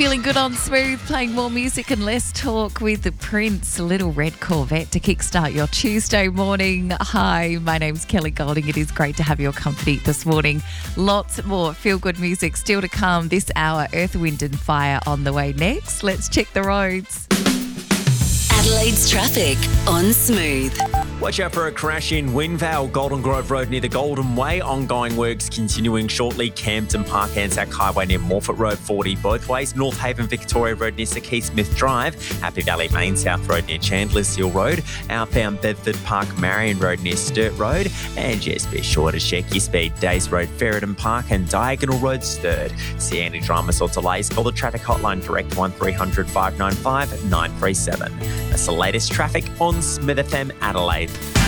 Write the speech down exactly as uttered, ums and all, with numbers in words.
Feeling good on Smooth, playing more music and less talk with the Prince Little Red Corvette to kickstart your Tuesday morning. Hi, my name's Kelly Golding. It is great to have your company this morning. Lots more feel-good music still to come this hour. Earth, Wind and Fire on the way next. Let's check the roads. Adelaide's traffic on Smooth. Watch out for a crash in Windvale, Golden Grove Road near the Golden Way. Ongoing works continuing shortly. Campton Park, Anzac Highway near Morphett Road, forty both ways. North Haven, Victoria Road near Sir Keith Smith Drive. Happy Valley Main South Road near Chandler's Hill Road. Outbound Bedford Park, Marion Road near Sturt Road. And just be sure to check your speed. Days Road, Ferreton Park and Diagonal Road, Sturt. See any dramas or delays, call the traffic hotline direct one three hundred five nine five nine three seven. That's the latest traffic on Smith F M Adelaide.